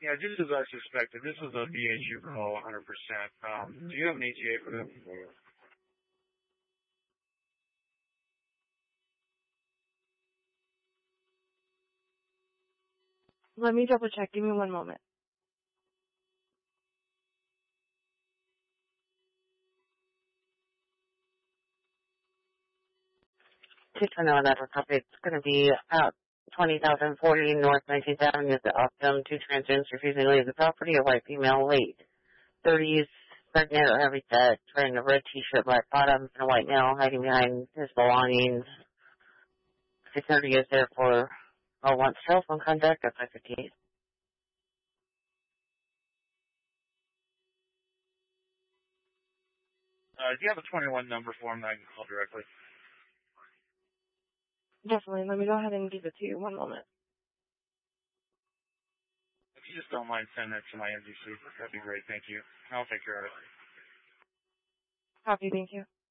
Yeah, just as I suspected, this is a BHU call 100%. Do you have an ETA for them? Let me double check. Give me one moment. It's going to be about 20,040 North 19th Avenue at the Optum. Two transients refusing to leave the property. A white female, late 30s, pregnant or heavy set, wearing a red t-shirt, black bottoms, and a white male hiding behind his belongings. Security is there for wants telephone contact at 5:58. Do you have a 21 number for him that I can call directly? Definitely. Let me go ahead and give it to you. One moment. If you just don't mind sending that to my MDC, that'd be great. Thank you. I'll take care of it. Copy. Thank you.